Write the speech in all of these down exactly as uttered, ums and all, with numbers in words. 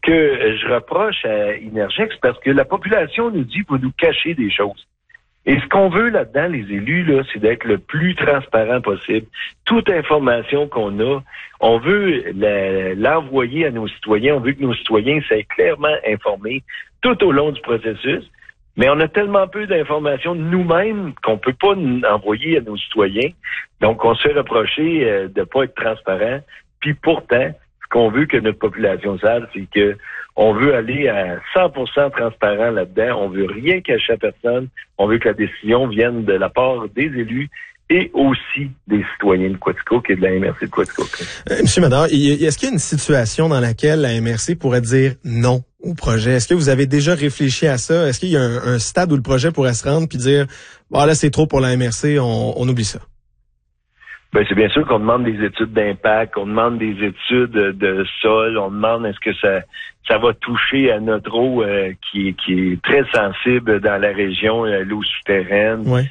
que je reproche à Énergex, parce que la population nous dit pour nous cacher des choses. Et ce qu'on veut là-dedans, les élus, là, c'est d'être le plus transparent possible. Toute information qu'on a, on veut la, l'envoyer à nos citoyens. On veut que nos citoyens soient clairement informés tout au long du processus. Mais on a tellement peu d'informations nous-mêmes qu'on peut pas envoyer à nos citoyens. Donc, on se fait reprocher euh, de pas être transparent. Puis pourtant, ce qu'on veut que notre population sache, c'est que on veut aller à cent pour cent transparent là-dedans. On veut rien cacher à personne. On veut que la décision vienne de la part des élus et aussi des citoyens de Quaticook et de la M R C de Quaticook. Euh, Monsieur Mador, est-ce qu'il y a une situation dans laquelle la M R C pourrait dire non au projet? Est-ce que vous avez déjà réfléchi à ça? Est-ce qu'il y a un, un stade où le projet pourrait se rendre puis dire bon, là, c'est trop pour la M R C, on, on oublie ça? Ben, c'est bien sûr qu'on demande des études d'impact, on demande des études de sol, on demande est-ce que ça ça va toucher à notre eau euh, qui, est, qui est très sensible dans la région, euh, l'eau souterraine. Ouais.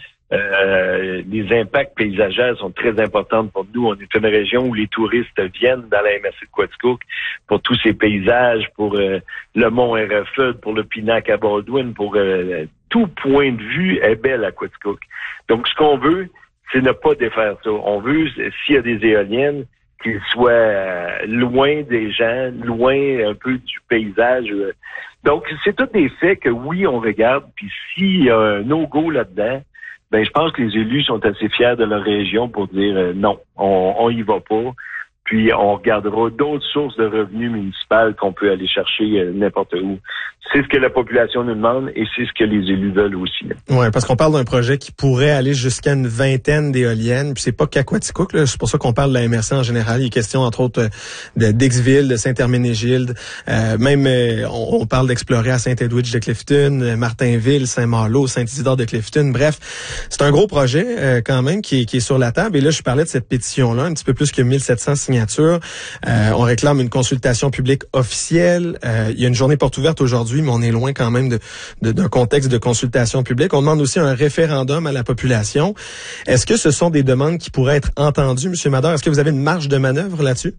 Euh, les impacts paysagers sont très importants pour nous. On est une région où les touristes viennent dans la M R C de Quaticook pour tous ces paysages, pour euh, le mont Hereford, pour le Pinac à Baldwin, pour euh, tout point de vue est belle à Quaticook. Donc, ce qu'on veut, c'est ne pas défaire ça. On veut, s'il y a des éoliennes, qu'ils soient euh, loin des gens, loin un peu du paysage. Donc, c'est tous des faits que, oui, on regarde. Puis s'il y a un no-go là-dedans, ben je pense que les élus sont assez fiers de leur région pour dire euh, non, on, on y va pas. Puis on regardera d'autres sources de revenus municipales qu'on peut aller chercher euh, n'importe où. C'est ce que la population nous demande et c'est ce que les élus veulent aussi. Oui, parce qu'on parle d'un projet qui pourrait aller jusqu'à une vingtaine d'éoliennes. Puis c'est pas qu'à Quaticook, là. C'est pour ça qu'on parle de la M R C en général. Il est question, entre autres, de d'Ixville, de Saint-Herménégilde. Euh, même, euh, on, on parle d'explorer à Saint-Edwidge de Clifton, Martinville, Saint-Malo, Saint-Isidore de Clifton. Bref, c'est un gros projet euh, quand même qui est, qui est sur la table. Et là, je parlais de cette pétition-là, un petit peu plus que mille sept cents signatures. Euh, on réclame une consultation publique officielle. Euh, il y a une journée porte ouverte aujourd'hui, mais on est loin quand même de, de, d'un contexte de consultation publique. On demande aussi un référendum à la population. Est-ce que ce sont des demandes qui pourraient être entendues, M. Mador? Est-ce que vous avez une marge de manœuvre là-dessus?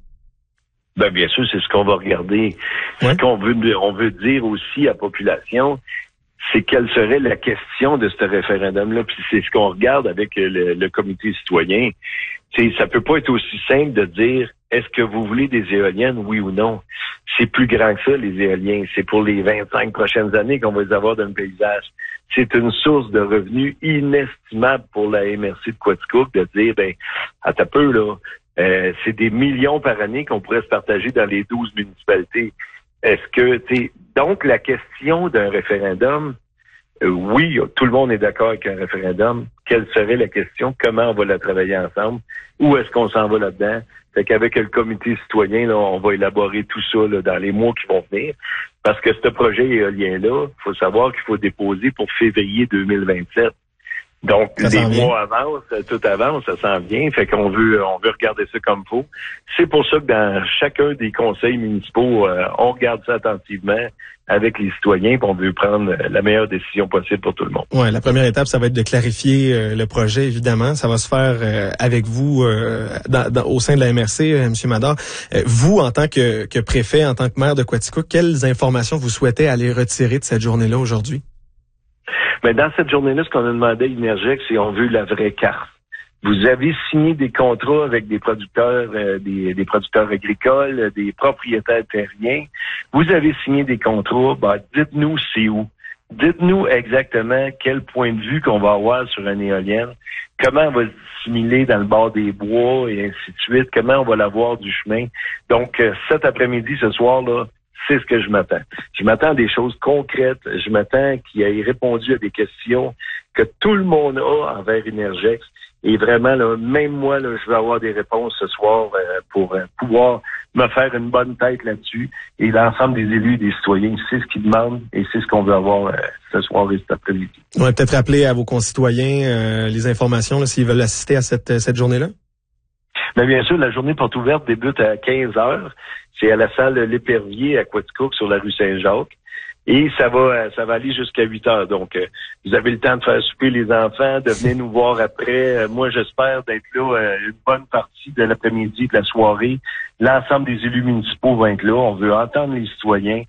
Ben, bien sûr, c'est ce qu'on va regarder. Ouais. Ce qu'on veut, on veut dire aussi à la population, c'est quelle serait la question de ce référendum-là. Puis c'est ce qu'on regarde avec le, le comité citoyen. T'sais, ça peut pas être aussi simple de dire est-ce que vous voulez des éoliennes, oui ou non. C'est plus grand que ça, les éoliens. C'est pour les vingt-cinq prochaines années qu'on va les avoir dans le paysage. C'est une source de revenus inestimable pour la M R C de Quaticook de dire, ben, à ta peu, là, euh, c'est des millions par année qu'on pourrait se partager dans les douze municipalités. Est-ce que, tu sais, donc la question d'un référendum, euh, oui, tout le monde est d'accord avec un référendum. Quelle serait la question? Comment on va la travailler ensemble? Où est-ce qu'on s'en va là-dedans? Fait qu'avec le comité citoyen, là, on va élaborer tout ça là, dans les mois qui vont venir. Parce que ce projet éolien-là, il faut savoir qu'il faut déposer pour février deux mille vingt-sept. Donc, les mois avancent, tout avance, ça s'en vient. Fait qu'on veut, on veut regarder ça comme il faut. C'est pour ça que dans chacun des conseils municipaux, euh, on regarde ça attentivement avec les citoyens, puis on veut prendre la meilleure décision possible pour tout le monde. Ouais, la première étape, ça va être de clarifier euh, le projet, évidemment. Ça va se faire euh, avec vous euh, dans, dans, au sein de la M R C, euh, M. Mador. Euh, vous, en tant que, que préfet, en tant que maire de Quaticook, quelles informations vous souhaitez aller retirer de cette journée-là aujourd'hui? Mais dans cette journée-là, ce qu'on a demandé à Énergex, c'est on veut la vraie carte. Vous avez signé des contrats avec des producteurs, euh, des, des producteurs agricoles, des propriétaires terriens. Vous avez signé des contrats. Ben, dites-nous c'est où. Dites-nous exactement quel point de vue qu'on va avoir sur une éolienne. Comment on va se dissimuler dans le bord des bois et ainsi de suite. Comment on va l'avoir du chemin. Donc, euh, cet après-midi, ce soir-là, c'est ce que je m'attends. Je m'attends à des choses concrètes. Je m'attends qu'il ait répondu à des questions que tout le monde a envers Énergex. Et vraiment, là, même moi, là, je vais avoir des réponses ce soir euh, pour euh, pouvoir me faire une bonne tête là-dessus. Et l'ensemble des élus et des citoyens, c'est ce qu'ils demandent et c'est ce qu'on veut avoir euh, ce soir et cet après-midi. On va peut-être rappeler à vos concitoyens euh, les informations là, s'ils veulent assister à cette, cette journée-là. Mais bien sûr, la journée porte ouverte débute à quinze heures. C'est à la salle L'Épervier à Quaticook sur la rue Saint-Jacques. Et ça va ça va aller jusqu'à huit heures. Donc, euh, vous avez le temps de faire souper les enfants, de venir nous voir après. Euh, moi, j'espère d'être là euh, une bonne partie de l'après-midi, de la soirée. L'ensemble des élus municipaux vont être là. On veut entendre les citoyens.